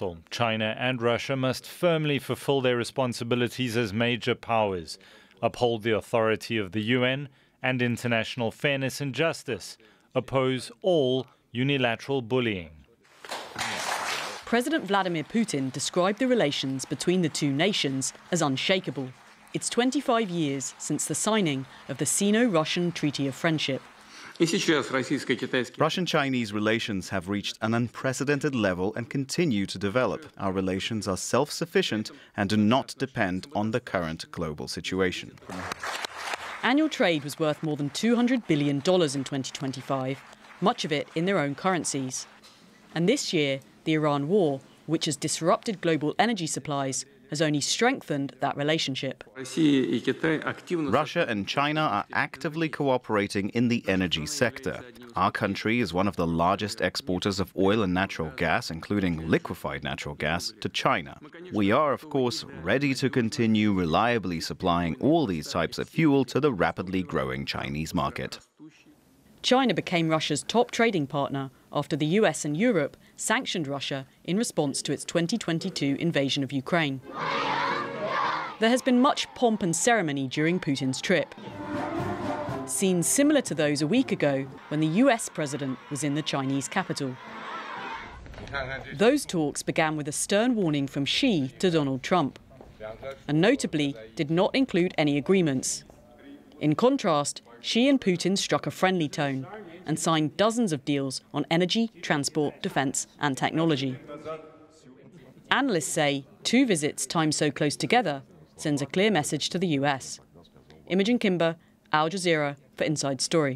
Council. China and Russia must firmly fulfill their responsibilities as major powers, uphold the authority of the UN and international fairness and justice, oppose all unilateral bullying. President Vladimir Putin described the relations between the two nations as unshakable. It's 25 years since the signing of the Sino-Russian Treaty of Friendship. Russian-Chinese relations have reached an unprecedented level and continue to develop. Our relations are self-sufficient and do not depend on the current global situation. Annual trade was worth more than $200 billion in 2025, much of it in their own currencies. And this year, the Iran war, which has disrupted global energy supplies, has only strengthened that relationship. Russia and China are actively cooperating in the energy sector. Our country is one of the largest exporters of oil and natural gas, including liquefied natural gas, to China. We are, of course, ready to continue reliably supplying all these types of fuel to the rapidly growing Chinese market. China became Russia's top trading partner after the US and Europe sanctioned Russia in response to its 2022 invasion of Ukraine. There has been much pomp and ceremony during Putin's trip. Scenes similar to those a week ago when the US president was in the Chinese capital. Those talks began with a stern warning from Xi to Donald Trump, and notably did not include any agreements. In contrast, Xi and Putin struck a friendly tone and signed dozens of deals on energy, transport, defence and technology. Analysts say 2 visits timed so close together sends a clear message to the US. Imogen Kimber, Al Jazeera for Inside Story.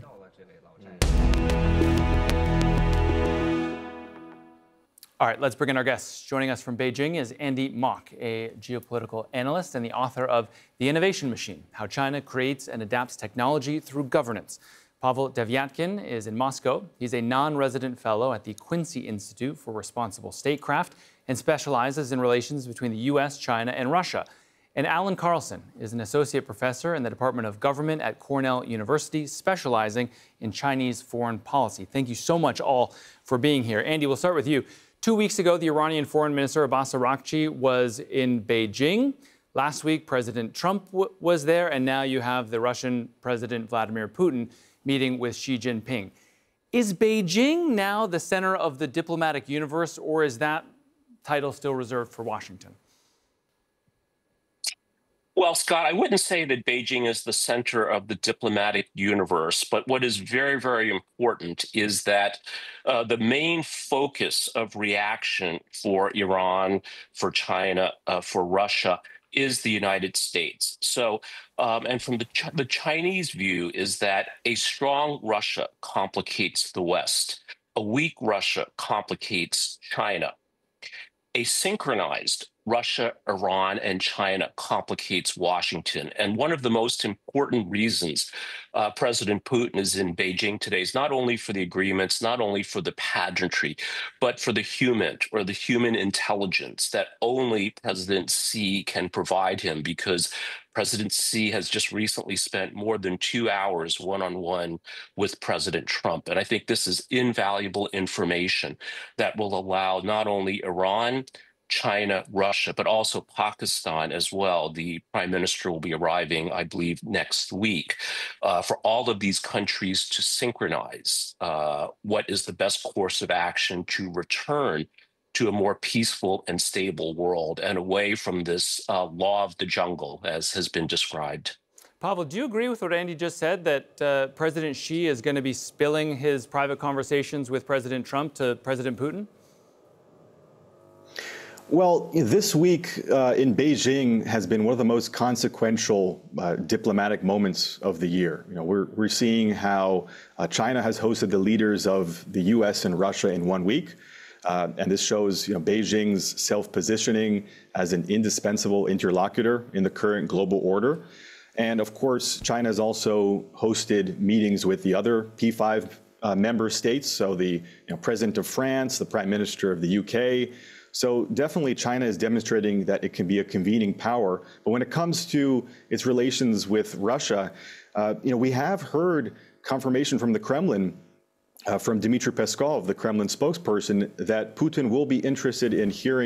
All right, let's bring in our guests. Joining us from Beijing is Andy Mok, a geopolitical analyst and the author of The Innovation Machine: How China Creates and Adapts Technology Through Governance. Pavel Devyatkin is in Moscow. He's a non-resident fellow at the Quincy Institute for Responsible Statecraft and specializes in relations between the U.S., China, and Russia. And Alan Carlson is an associate professor in the Department of Government at Cornell University, specializing in Chinese foreign policy. Thank you so much all for being here. Andy, we'll start with you. 2 weeks ago, the Iranian Foreign Minister Abbas Araghchi was in Beijing. Last week, President Trump was there, and now you have the Russian President Vladimir Putin meeting with Xi Jinping. Is Beijing now the center of the diplomatic universe, or is that title still reserved for Washington? Well, Scott, I wouldn't say that Beijing is the center of the diplomatic universe, but what is very, very important is that the main focus of reaction for Iran, for China, for Russia is the United States. So, and from the Chinese view is that a strong Russia complicates the West. A weak Russia complicates China. A synchronized Russia, Iran, and China complicates Washington. And one of the most important reasons President Putin is in Beijing today is not only for the agreements, not only for the pageantry, but for the human intelligence that only President Xi can provide him, because President Xi has just recently spent more than 2 hours one-on-one with President Trump. And I think this is invaluable information that will allow not only Iran, China, Russia, but also Pakistan as well. The prime minister will be arriving, I believe, next week, for all of these countries to synchronize what is the best course of action to return to a more peaceful and stable world and away from this law of the jungle, as has been described. Pavel, do you agree with what Andy just said, that President Xi is going to be spilling his private conversations with President Trump to President Putin? Well, this week in Beijing has been one of the most consequential diplomatic moments of the year. You know, we're seeing how China has hosted the leaders of the U.S. and Russia in 1 week. And this shows, Beijing's self-positioning as an indispensable interlocutor in the current global order. And of course, China has also hosted meetings with the other P5 member states. So the President of France, the Prime Minister of the UK. So definitely China is demonstrating that it can be a convening power. But when it comes to its relations with Russia, we have heard confirmation from the Kremlin, from Dmitry Peskov, the Kremlin spokesperson, that Putin will be interested in hearing